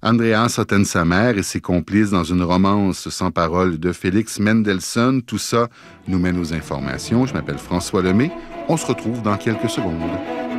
Andreas Ottensamer et ses complices dans une romance sans parole de Félix Mendelssohn. Tout ça nous mène aux informations. Je m'appelle François Lemay. On se retrouve dans quelques secondes.